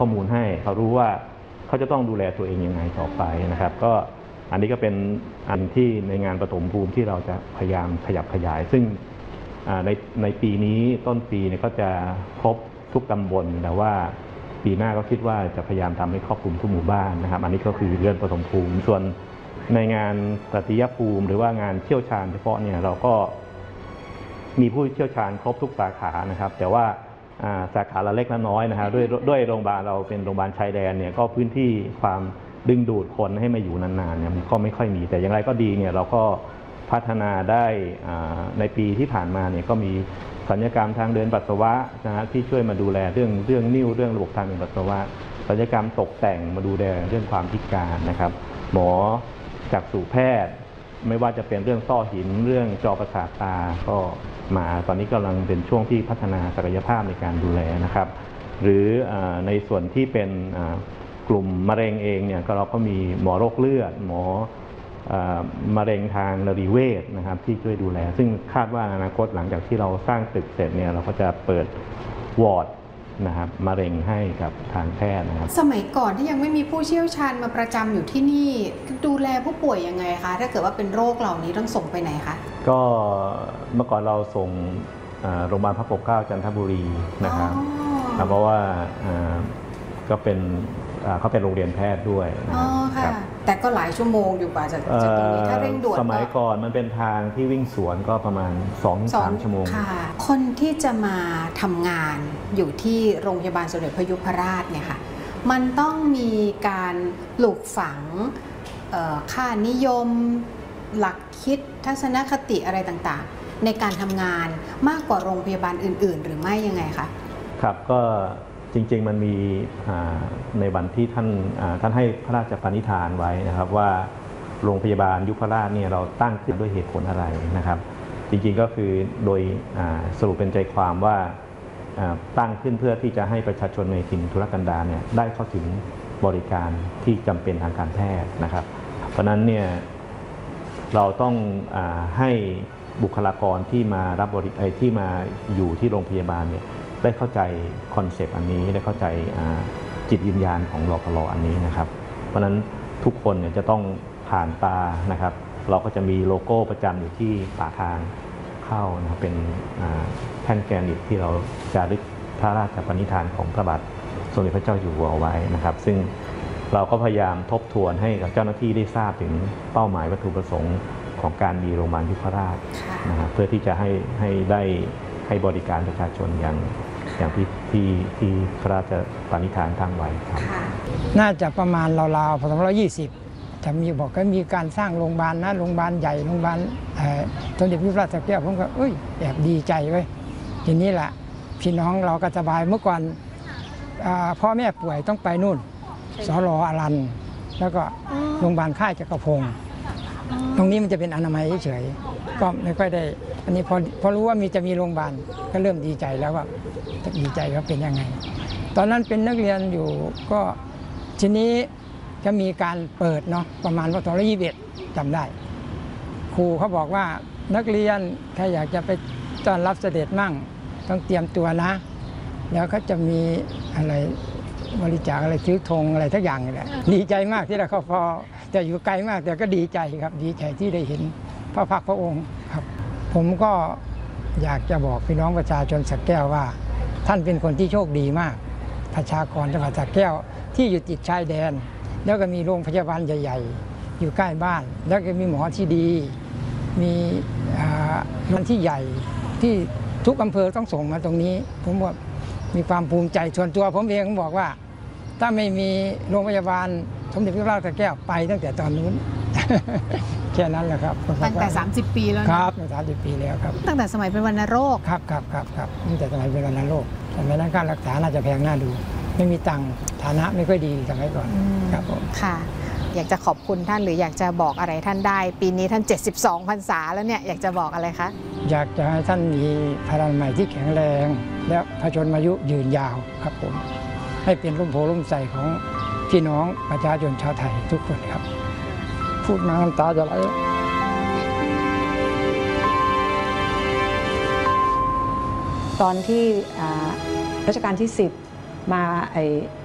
ข้อมูลให้เขารู้ว่าเขาจะต้องดูแลตัวเองยังไงต่อไปนะครับก็อันนี้ก็เป็นอันที่ในงานปฐมภูมิที่เราจะพยายามขยับขยายซึ่งในปีนี้ต้นปีเนี่ยก็จะครบทุกตำบลแต่ว่าปีหน้าก็คิดว่าจะพยายามทำให้ครอบคลุมทุกหมู่บ้านนะครับอันนี้ก็คือเรื่องปฐมภูมิส่วนในงานตติยภูมิหรือว่างานเชี่ยวชาญเฉพาะเนี่ยเราก็มีผู้เชี่ยวชาญครบทุกสาขานะครับแต่ว่าสาขาละเล็กละน้อยนะครับด้วยโรงพยาบาลเราเป็นโรงพยาบาลชายแดนเนี่ยก็พื้นที่ความดึงดูดคนให้มาอยู่นานๆเนี่ยมันก็ไม่ค่อยมีแต่อย่างไรก็ดีเนี่ยเราก็พัฒนาได้ในปีที่ผ่านมาเนี่ยก็มีศัลยกรรมทางเดินปัสสาวะนะฮะที่ช่วยมาดูแลเรื่องนิ่วเรื่องระบบทางเดินปัสสาวะศัลยกรรมตกแต่งมาดูแลเรื่องความพิการนะครับหมอจักษุแพทย์ไม่ว่าจะเป็นเรื่องต้อหินเรื่องจอประสาทตาก็มาตอนนี้กำลังเป็นช่วงที่พัฒนาศักยภาพในการดูแลนะครับหรือในส่วนที่เป็นกลุ่มมะเร็งเองเนี่ยเราก็มีหมอโรคเลือดหมอมะเร็งทางนรีเวชนะครับที่ช่วยดูแลซึ่งคาดว่าอนาคตหลังจากที่เราสร้างตึกเสร็จเนี่ยเราก็จะเปิดวอร์ดนะครับมะเร็งให้กับทางแพทย์นะครับสมัยก่อนที่ยังไม่มีผู้เชี่ยวชาญมาประจำอยู่ที่นี่ดูแลผู้ป่วยยังไงคะถ้าเกิดว่าเป็นโรคเหล่านี้ต้องส่งไปไหนคะก็เมื่อก่อนเราส่งโรงพยาบาลพระปกเกล้าจันทบุรีนะครับเพราะว่าก็เป็นเขาเป็นโรงเรียนแพทย์ด้วยนะครับแต่ก็หลายชั่วโมงอยู่กว่าจะตรงนี้ถ้าเร่งด่วนสมัยก่อนมันเป็นทางที่วิ่งสวนก็ประมาณ 2-3 ชั่วโมงคนที่จะมาทำงานอยู่ที่โรงพยาบาลสมเด็จพระยุพราชเนี่ยค่ะมันต้องมีการปลูกฝังค่านิยมหลักคิดทัศนคติอะไรต่างๆในการทำงานมากกว่าโรงพยาบาลอื่นๆหรือไม่ยังไงคะครับก็จริงๆมันมีในวันที่ท่านให้พระราชปณิธานไว้นะครับว่าโรงพยาบาลยุพราชเนี่ยเราตั้งขึ้นด้วยเหตุผลอะไรนะครับจริงๆก็คือโดยสรุปเป็นใจความว่าตั้งขึ้นเพื่อที่จะให้ประชาชนในถิ่นทุรกันดารเนี่ยได้เข้าถึงบริการที่จำเป็นทางการแพทย์นะครับเพราะนั้นเนี่ยเราต้องให้บุคลากรที่มารับบริการที่มาอยู่ที่โรงพยาบาลเนี่ยได้เข้าใจคอนเซปต์อันนี้ได้เข้าใจจิตวิญญาณของรพล.อันนี้นะครับเพราะฉะนั้นทุกคนเนี่ยจะต้องผ่านตานะครับเราก็จะมีโลโก้ประจำอยู่ที่ปากทางเข้านะเป็นแท่นแกรนิตที่เราจารึกพระราชปณิธานของพระบาทสมเด็จพระเจ้าอยู่หัวเอาไว้นะครับซึ่งเราก็พยายามทบทวนให้กับเจ้าหน้าที่ได้ทราบถึงเป้าหมายวัตถุประสงค์ของการมีโรงพยาบาลยุพราชนะครับเพื่อที่จะให้ได้ให้บริการประชาชนอย่างที่พระราชปณิธานตั้งไว้ครับน่าจะประมาณราวๆพ.2520จะมีบอกก็มีการสร้างโรงพยาบาลนะโรงพยาบาลใหญ่โรงพยาบาลสมเด็จพระยุพราชสระแก้วผมก็แอบดีใจไว้ทีนี้แหละพี่น้องเราก็สบายเมื่อก่อนพ่อแม่ป่วยต้องไปนู่นสร.อรัญแล้วก็โรงพยาบาลค่ายจักรพงศ์ตรงนี้มันจะเป็นอนามัยเฉยก็ไม่ค่อยได้อันนี้พอรู้ว่าจะมีโรงพยาบาลก็เริ่มดีใจแล้วว่าดีใจว่าเป็นยังไงตอนนั้นเป็นนักเรียนอยู่ก็ทีนี้จะมีการเปิดเนาะประมาณ2521จำได้ครูเขาบอกว่านักเรียนถ้าอยากจะไปต้อนรับเสด็จมั่งต้องเตรียมตัวนะแล้วก็จะมีอะไรบริจาคอะไรซื้อธงอะไรทุกอย่างนี่แหละดีใจมากที่ได้เข้าพอแต่อยู่ไกลมากแต่ก็ดีใจครับดีใจที่ได้เห็นพระพักตร์พระองค์ครับผมก็อยากจะบอกพี่น้องประชาชนสระแก้วว่าท่านเป็นคนที่โชคดีมากประชากรจังหวัดสระแก้วที่อยู่ติดชายแดนแล้วก็มีโรงพยาบาลใหญ่ๆอยู่ใกล้บ้านแล้วก็มีหมอที่ดีมีมันที่ใหญ่ที่ทุกอำเภอต้องส่งมาตรงนี้ผมว่ามีความภูมิใจส่วนตัวผมเองผมบอกว่าถ้าไม่มีโรงพยาบาลสมเด็จพระยุพราชสระแก้วไปตั้งแต่ตอนนู้นแค่นั้นแหละครับตั้งแต่30 ปีแล้วครับ30 ปีแล้วครับตั้งแต่สมัยเป็นวัณโรคครับตั้งแต่สมัยเป็นวัณโรคสมัยนั้นการรักษาน่าจะแพงน่าดูไม่มีตังค์ฐานะไม่ค่อยดีสมัยก่อนครับผมค่ะอยากจะขอบคุณท่านหรืออยากจะบอกอะไรท่านได้ปีนี้ท่าน72 พรรษาแล้วเนี่ยอยากจะบอกอะไรคะอยากจะให้ท่านมีพลานามัยที่แข็งแรงและพระชนมายุยืนยาวครับผมให้เป็นร่มโพล่มใสของพี่น้องประชาชนชาวไทยทุกคนครับพูดมาน้ำตาจะไหลตอนที่รัชกาลที่10มา